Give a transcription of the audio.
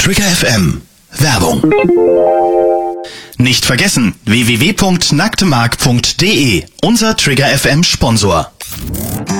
Trigger FM. Werbung. Nicht vergessen, www.nacktemark.de, unser Trigger FM Sponsor.